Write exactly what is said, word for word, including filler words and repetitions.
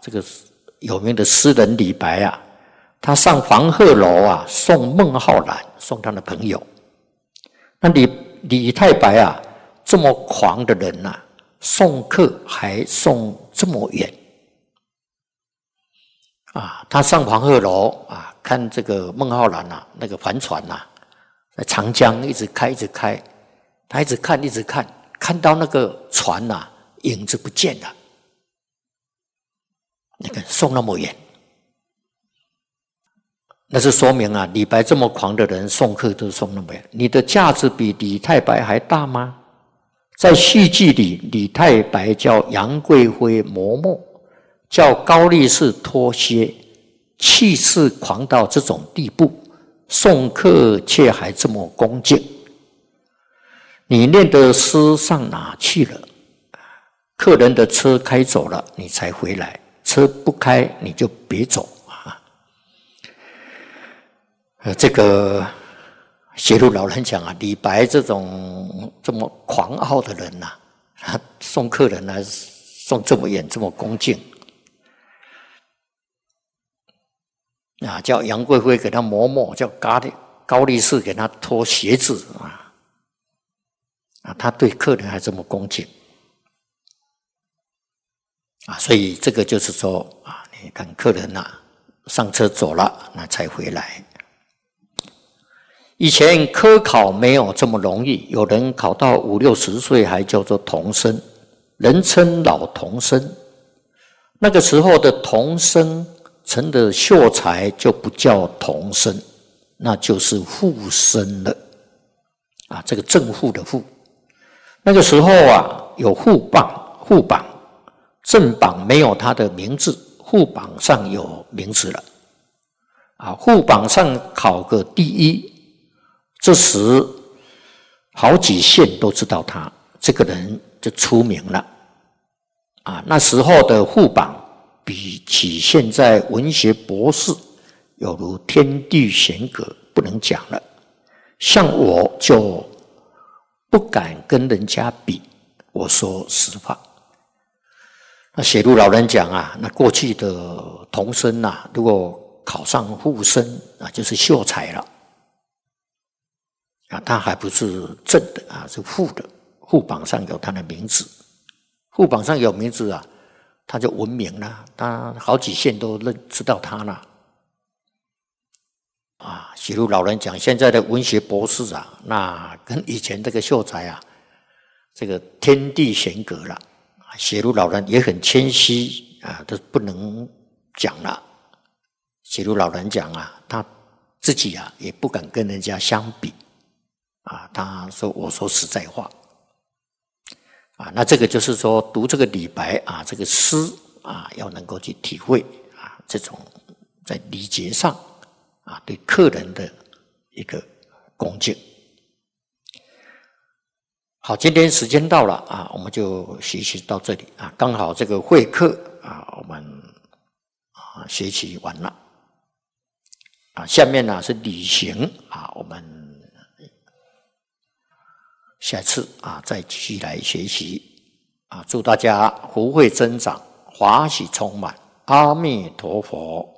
这个有名的诗人李白啊，他上黄鹤楼啊，送孟浩然，送他的朋友。那李李太白啊，这么狂的人啊，送客还送这么远啊！他上黄鹤楼啊，看这个孟浩然啊，那个帆船啊，在长江一直开，一直开，他一直看，一直看，看到那个船啊，影子不见了。那个送那么远，那是说明啊，李白这么狂的人送客都送那么远，你的架子比李太白还大吗？在戏剧里，李太白叫杨贵妃嬷嬷，叫高力士脱靴，气势狂到这种地步，送客却还这么恭敬。你念的诗上哪去了？客人的车开走了，你才回来。车不开，你就别走啊！呃，这个写入老人讲啊，李白这种这么狂傲的人呐、啊，他送客人呢、啊，送这么远，这么恭敬啊，叫杨贵妃给他嬷嬷，叫高力高力士给他脱鞋子啊，啊，他对客人还这么恭敬。啊，所以这个就是说啊，你看客人呐、啊，上车走了，那才回来。以前科考没有这么容易，有人考到五六十岁还叫做童生，人称老童生。那个时候的童生成的秀才就不叫童生，那就是副生了。啊，这个正副的副。那个时候啊，有副榜、副榜。正榜没有他的名字，副榜上有名字了。啊，副榜上考个第一，这时好几县都知道他，这个人就出名了。啊，那时候的副榜比起现在文学博士，有如天地悬隔，不能讲了。像我就不敢跟人家比，我说实话。那写入老人讲啊，那过去的童生啊，如果考上副生啊，就是秀才了啊，他还不是正的啊，是副的，副榜上有他的名字，副榜上有名字啊，他就闻名了，他好几县都认知道他了啊。写入老人讲，现在的文学博士啊，那跟以前这个秀才啊，这个天地悬隔了。写入老人也很谦虚啊，都不能讲了。写入老人讲啊，他自己啊也不敢跟人家相比啊。他说：“我说实在话啊，那这个就是说，读这个李白啊，这个诗啊，要能够去体会啊，这种在礼节上啊，对客人的一个恭敬。”好，今天时间到了啊，我们就学习到这里啊。刚好这个会课啊，我们啊学习完了啊。下面呢是旅行啊，我们下次啊再继续来学习啊。祝大家福慧增长，华喜充满，阿弥陀佛。